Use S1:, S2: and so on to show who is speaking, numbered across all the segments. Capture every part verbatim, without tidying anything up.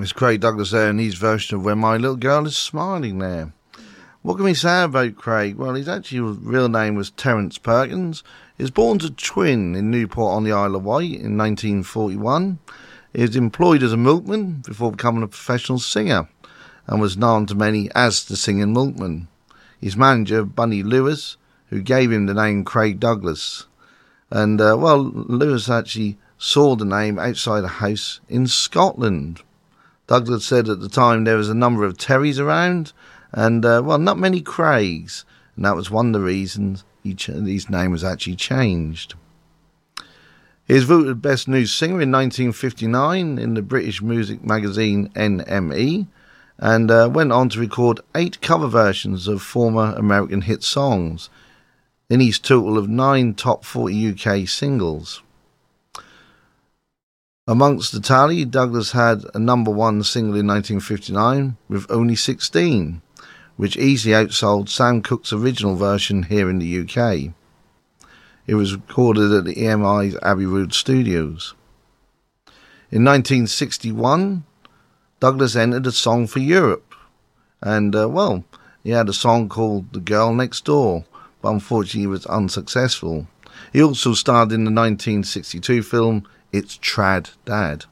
S1: Miss Craig Douglas there in his version of When My Little Girl Is Smiling there. What can we say about Craig? Well, his actual real name was Terence Perkins. He was born to Twin in Newport on the Isle of Wight in nineteen forty-one. He was employed as a milkman before becoming a professional singer and was known to many as the Singing Milkman. His manager, Bunny Lewis, who gave him the name Craig Douglas. And, uh, well, Lewis actually saw the name outside a house in Scotland. Douglas said at the time there was a number of Terrys around and, uh, well, not many Craigs. And that was one of the reasons he ch- his name was actually changed. He was voted Best New Singer in nineteen fifty-nine in the British music magazine N M E and uh, went on to record eight cover versions of former American hit songs in his total of nine top forty U K singles. Amongst the tally, Douglas had a number one single in nineteen fifty-nine with Only sixteen, which easily outsold Sam Cooke's original version here in the U K. It was recorded at the E M I's Abbey Road Studios. In nineteen sixty-one, Douglas entered a Song for Europe, and, uh, well, he had a song called The Girl Next Door, but unfortunately he was unsuccessful. He also starred in the nineteen sixty-two film It's Trad Dad.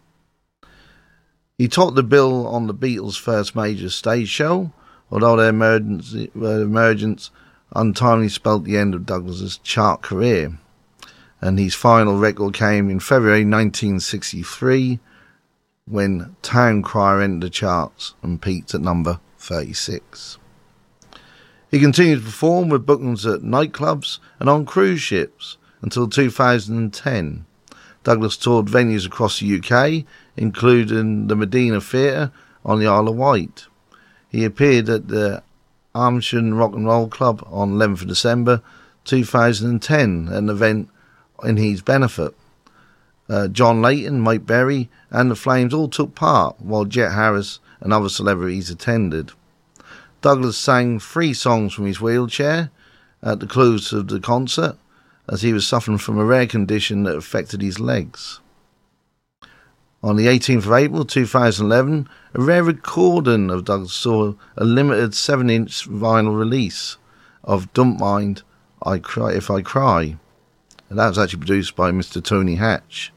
S1: He topped the bill on the Beatles' first major stage show, although their emergence, uh, emergence untimely spelled the end of Douglas's chart career. And his final record came in February nineteen sixty-three, when Town Crier entered the charts and peaked at number thirty-six. He continued to perform with bookings at nightclubs and on cruise ships until two thousand ten. Douglas toured venues across the U K, including the Medina Theatre on the Isle of Wight. He appeared at the Armsham Rock and Roll Club on eleventh of December two thousand ten, an event in his benefit. Uh, John Layton, Mike Berry and the Flames all took part, while Jet Harris and other celebrities attended. Douglas sang three songs from his wheelchair at the close of the concert, as he was suffering from a rare condition that affected his legs. On the eighteenth of April two thousand eleven, a rare recording of Douglas saw a limited seven inch vinyl release of Don't Mind I Cry If I Cry. And that was actually produced by Mister Tony Hatch.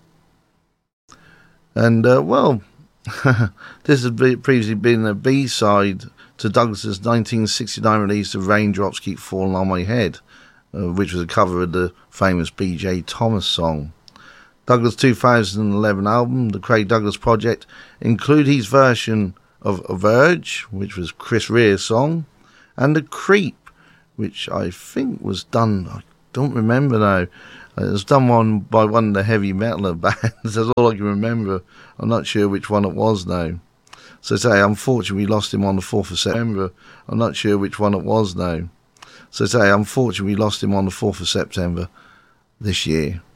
S1: And, uh, well, this had previously been a B-side to Douglas's nineteen sixty-nine release of Raindrops Keep Falling on My Head, Uh, which was a cover of the famous B J Thomas song. Douglas' two thousand eleven album, The Craig Douglas Project, included his version of A Verge, which was Chris Rere's song, and The Creep, which I think was done, I don't remember now, it was done one by one of the heavy metal bands. That's all I can remember. I'm not sure which one it was now. So say, unfortunately, we lost him on the fourth of September. I'm not sure which one it was now. So say, unfortunately, we lost him on the fourth of September this year.